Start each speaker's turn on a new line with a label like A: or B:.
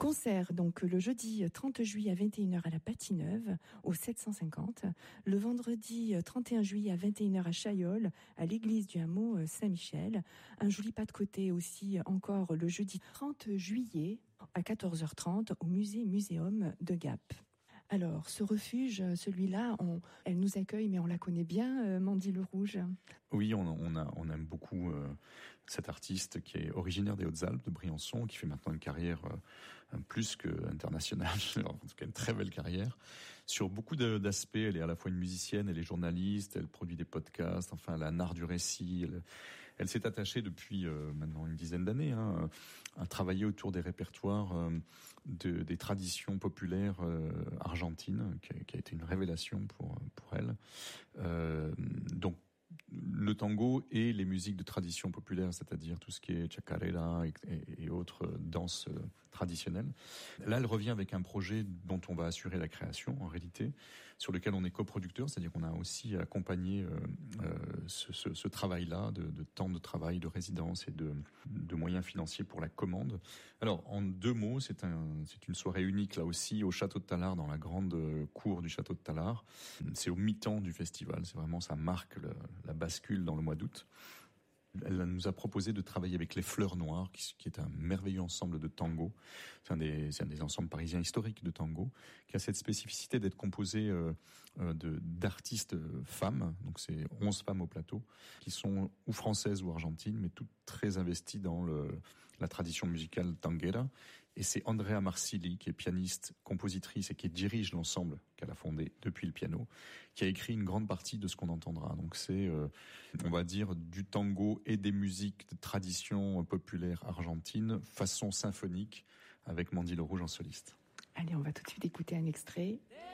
A: Concert donc le jeudi 30 juillet à 21h à la Patineuve au 750, le vendredi 31 juillet à 21h à Chaillol à l'église du hameau Saint-Michel. Un joli pas de côté aussi encore le jeudi 30 juillet à 14h30 au Muséum de Gap. Alors, ce refuge, celui-là, elle nous accueille, mais on la connaît bien, Mandy Le Rouge.
B: Oui, on aime beaucoup cet artiste qui est originaire des Hautes-Alpes, de Briançon, qui fait maintenant une carrière plus que internationale, en tout cas une très belle carrière. Sur beaucoup d'aspects, elle est à la fois une musicienne, elle est journaliste, elle produit des podcasts, enfin, elle a un art du récit. Elle s'est attachée depuis maintenant une dizaine d'années à travailler autour des répertoires des traditions populaires argentines, qui a été une révélation pour elle. Donc le tango et les musiques de tradition populaire, c'est-à-dire tout ce qui est chacarera et autres danses traditionnelles. Là, elle revient avec un projet dont on va assurer la création, en réalité, sur lequel on est coproducteur, c'est-à-dire qu'on a aussi accompagné ce travail-là, de temps de travail, de résidence et de moyens financiers pour la commande. Alors, en 2 mots, c'est une soirée unique, là aussi, au Château de Tallard, dans la grande cour du Château de Tallard. C'est au mi-temps du festival, c'est vraiment, ça marque la bascule dans le mois d'août. Elle nous a proposé de travailler avec les Fleurs Noires, qui est un merveilleux ensemble de tango. C'est un des ensembles parisiens historiques de tango, qui a cette spécificité d'être composé d'artistes femmes. Donc c'est 11 femmes au plateau, qui sont ou françaises ou argentines, mais toutes très investies dans la tradition musicale tanguera. Et c'est Andrea Marsili, qui est pianiste, compositrice et qui dirige l'ensemble qu'elle a fondé depuis le piano, qui a écrit une grande partie de ce qu'on entendra. Donc c'est, on va dire, du tango et des musiques de tradition populaire argentine, façon symphonique, avec Mandy Le Rouge en soliste.
A: Allez, on va tout de suite écouter un extrait.